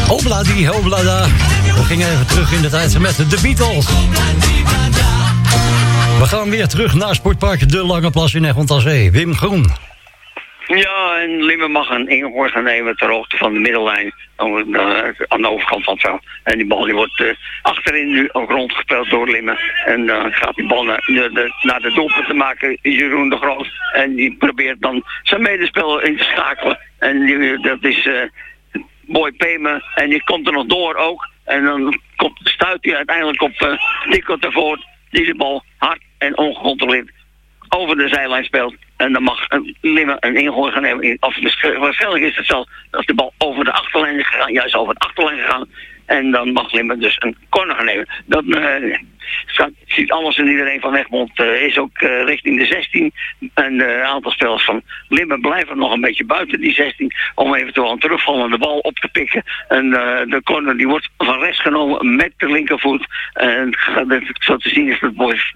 Obladi, oblada. We gingen even terug in de tijd met de Beatles. We gaan weer terug naar Sportpark De Lange Plas in Egmond aan Zee. Wim Groen. Ja, en Limmen mag een ingooi gaan nemen ter hoogte van de middellijn aan de overkant van het veld. En die bal die wordt achterin nu ook rondgespeeld door Limmen. En dan gaat die bal naar de doelpunt te maken, Jeroen de Groot. En die probeert dan zijn medespeler in te schakelen. En dat is Boy Pemen. En die komt er nog door ook. En dan stuit hij uiteindelijk op Nico Tervoort, die de bal hard en ongecontroleerd over de zijlijn speelt. En dan mag Limmen een ingooi gaan nemen. Of waarschijnlijk is het zo dat de bal over de achterlijn is gegaan. Juist over de achterlijn gegaan. En dan mag Limmen dus een corner gaan nemen. Dat ziet alles en iedereen van Egmond. Is ook richting de 16. En een aantal spelers van Limmen blijven nog een beetje buiten die 16. Om eventueel een terugvallende bal op te pikken. En de corner die wordt van rechts genomen met de linkervoet. En zo te zien is dat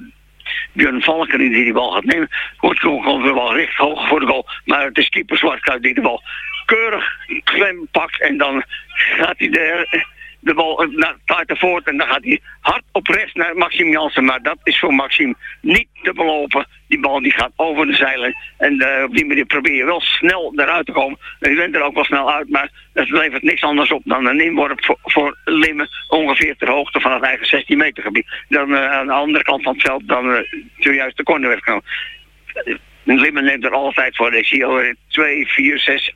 Björn Valken die bal gaat nemen. Komt de bal recht hoog voor de goal. Maar het is keeper Zwartkruid die de bal keurig klem pakt. En dan gaat hij de bal naar Taartenvoort. En dan gaat hij hard op rechts naar Maxime Jansen. Maar dat is voor Maxime niet te belopen. Die bal die gaat over de zijlijn. En op die manier probeer je wel snel eruit te komen. Je bent er ook wel snel uit. Maar dat levert niks anders op dan een inworp voor Limmen. Ongeveer ter hoogte van het eigen 16 meter gebied. Dan aan de andere kant van het veld dan zojuist de corner werd genomen. Limmen neemt er altijd voor. Ik zie al 2, 4, 6...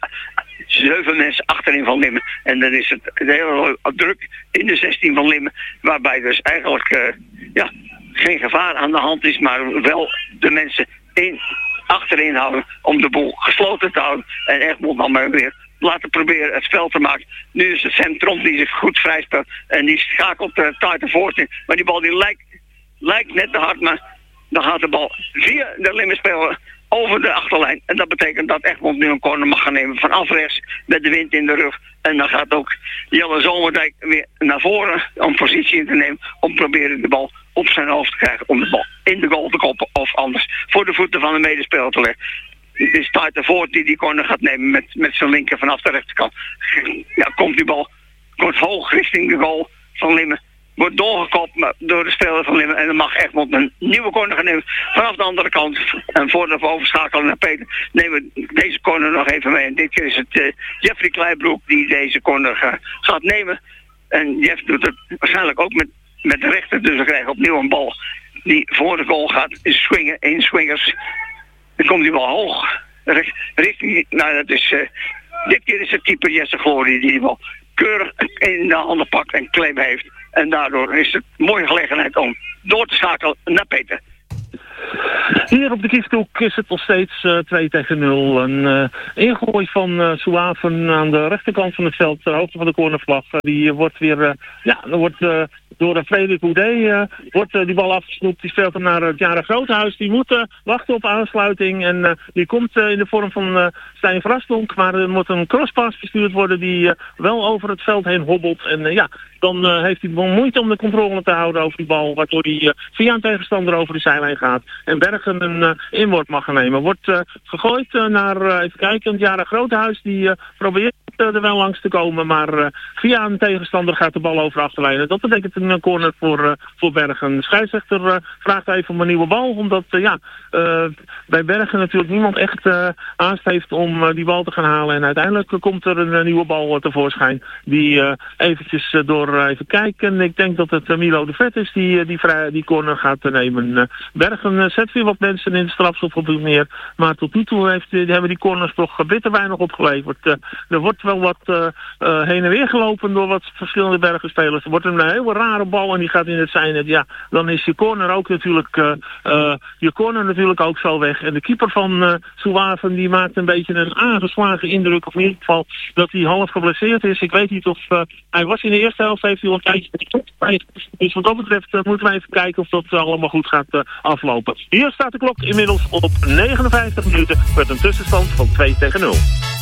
7 mensen achterin van Limmen. En dan is het heel druk in de 16 van Limmen. Waarbij dus eigenlijk geen gevaar aan de hand is. Maar wel de mensen achterin houden om de boel gesloten te houden. En Egmond dan maar weer laten proberen het spel te maken. Nu is het Sam Tromp die zich goed vrij speelt. En die schakelt Taartenvoort in. Maar die bal die lijkt net te hard. Maar dan gaat de bal via de Limmen speler over de achterlijn. En dat betekent dat Egmond nu een corner mag gaan nemen vanaf rechts met de wind in de rug. En dan gaat ook Jelle Zomerdijk weer naar voren om positie in te nemen. Om proberen de bal op zijn hoofd te krijgen. Om de bal in de goal te koppen of anders voor de voeten van de medespeler te leggen. Het is Taartenvoort die corner gaat nemen met zijn linker vanaf de rechterkant. Ja, komt die bal hoog richting de goal van Limmen. Wordt doorgekopt door de speler van Limmen. En dan mag Egmond een nieuwe corner gaan nemen vanaf de andere kant. En voordat we overschakelen naar Peter, nemen we deze corner nog even mee. En dit keer is het Jeffrey Kleibroek die deze corner gaat nemen. En Jeff doet het waarschijnlijk ook met de rechter. Dus we krijgen opnieuw een bal die voor de goal gaat swingen in swingers. Dan komt die bal hoog richting. Nou, dat is dit keer is het keeper Jesse Glory die bal keurig in de handen pakt en claim heeft. En daardoor is het een mooie gelegenheid om door te schakelen naar Peter. Hier op de Kiefhoek is het nog steeds 2-0. Een ingooi van Suaven aan de rechterkant van het veld, ter hoogte van de cornervlag. Die wordt weer, door Frederik Boudet wordt die bal afgesnoept. Die speelt hem naar het Jara Groothuis. Die moet wachten op aansluiting. En die komt in de vorm van Stijn Vrastonk. Maar er moet een crosspass bestuurd worden die wel over het veld heen hobbelt. En dan heeft hij moeite om de controle te houden over die bal. Waardoor hij via een tegenstander over de zijlijn gaat. En Bergen een inworp mag gaan nemen. Wordt gegooid naar, even kijken, het Jara Groothuis. Die probeert er wel langs te komen. Maar via een tegenstander gaat de bal over de achterlijn. Dat betekent een corner voor Bergen. De scheidsrechter vraagt even om een nieuwe bal. Omdat bij Bergen natuurlijk niemand echt haast heeft om die bal te gaan halen. En uiteindelijk komt er een nieuwe bal tevoorschijn. Die eventjes even kijken. Ik denk dat het Milo de Vet is die corner gaat nemen. Bergen zet weer wat mensen in de strafschopgebied neer. Maar tot nu toe hebben die corners toch bitter weinig opgeleverd. Er wordt wel wat heen en weer gelopen door wat verschillende Bergenspelers. Er wordt een hele rare bal en die gaat in het zijnet. Ja, dan is je corner ook natuurlijk ook zo weg. En de keeper van Suaven die maakt een beetje een aangeslagen indruk. Of in ieder geval dat hij half geblesseerd is. Ik weet niet of hij was in de eerste helft, heeft hij al een tijdje met de top. Dus wat dat betreft moeten we even kijken of dat allemaal goed gaat aflopen. Hier staat de klok inmiddels op 59 minuten met een tussenstand van 2-0.